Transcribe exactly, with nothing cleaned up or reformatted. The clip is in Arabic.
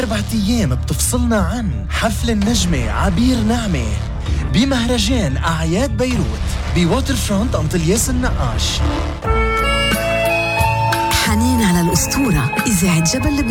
أربعة أيام بتفصلنا عن حفل النجمة عبير نعمة بمهرجان أعياد بيروت بواتر فرونت أنطلياس النقاش. حنين على الأسطورة إذاعة جبل لبنان.